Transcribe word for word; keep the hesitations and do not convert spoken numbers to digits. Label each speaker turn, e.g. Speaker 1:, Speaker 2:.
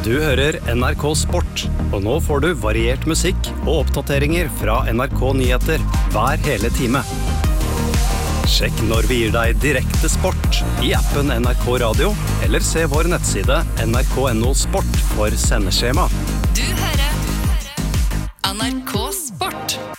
Speaker 1: Du hører N R K Sport, og nå får du variert musikk og oppdateringer fra N R K Nyheter hver hele time. Sjekk når vi gir deg direkte sport i appen N R K Radio, eller se vår nettside N R K punktum N O Sport for sendeskjema.
Speaker 2: Du hører N R K Sport.